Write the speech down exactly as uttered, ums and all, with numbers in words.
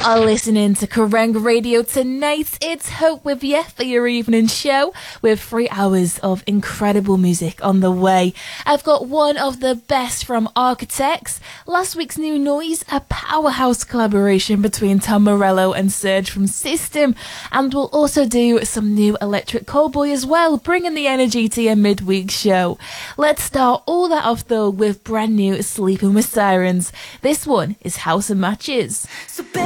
are listening to Kerrang Radio tonight. It's Hope with you for your evening show with three hours of incredible music on the way. I've got one of the best from Architects, last week's New Noise, a powerhouse collaboration between Tom Morello and Serge from System, and we'll also do some new Electric Callboy as well, bringing the energy to your midweek show. Let's start all that off though with brand new Sleeping with Sirens. This one is House of Matches. So